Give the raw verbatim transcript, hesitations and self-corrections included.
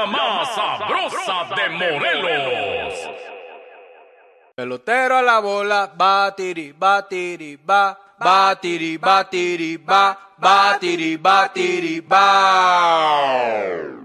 la más sabrosa de Morelos. Pelotero a la bola, batiri, batiri, ba, batiri, batiri, ba, batiri, batiri, ba.